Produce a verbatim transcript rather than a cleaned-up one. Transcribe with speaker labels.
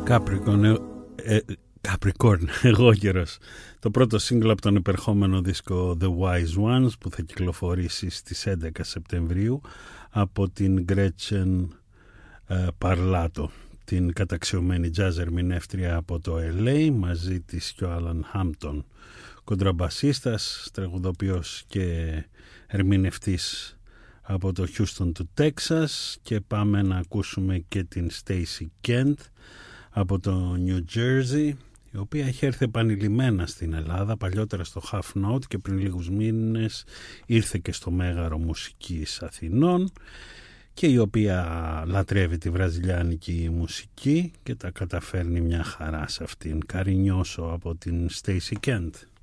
Speaker 1: Capricorn, ε, ε, Capricorn, εγώ καιρός. Το πρώτο σύγκλο από τον επερχόμενο δίσκο The Wise Ones που θα κυκλοφορήσει στις έντεκα Σεπτεμβρίου από την Gretchen ε, Parlato, την καταξιωμένη jazz ερμηνεύτρια από το ελ έι, μαζί της και ο Alan Hampton, κοντραμπασίστας, τραγουδοποιός και ερμηνευτής από το Houston του Τέξας. Και πάμε να ακούσουμε και την Stacey Kent από το New Jersey, η οποία έχει έρθει επανειλημμένα στην Ελλάδα, παλιότερα στο Half Note και πριν λίγους μήνες ήρθε και στο Μέγαρο Μουσικής Αθηνών, και η οποία λατρεύει τη βραζιλιάνικη μουσική και τα καταφέρνει μια χαρά σε αυτήν. Καρινιώσω από την Stacey Kent.